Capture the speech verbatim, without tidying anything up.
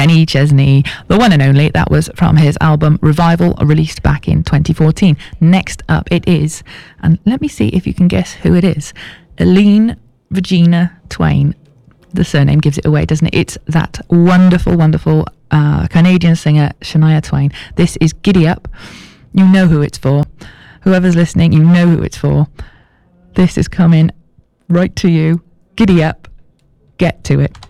Kenny Chesney, the one and only. That was from his album Revival, released back in twenty fourteen. Next up it is, and let me see if you can guess who it is, Eileen Regina Twain. The surname gives it away, doesn't it? It's that wonderful, wonderful uh, Canadian singer Shania Twain. This is Giddy Up. You know who it's for. Whoever's listening, you know who it's for. This is coming right to you. Giddy up. Get to it.